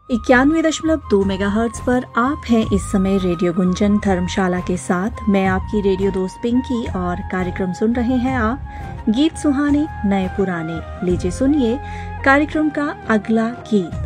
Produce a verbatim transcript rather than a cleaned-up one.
इक्यानवे दशमलव दो मेगाहर्ट्ज पर आप हैं इस समय रेडियो गुंजन धर्मशाला के साथ। मैं आपकी रेडियो दोस्त पिंकी और कार्यक्रम सुन रहे हैं आप गीत सुहाने नए पुराने। लीजिए सुनिए कार्यक्रम का अगला गीत।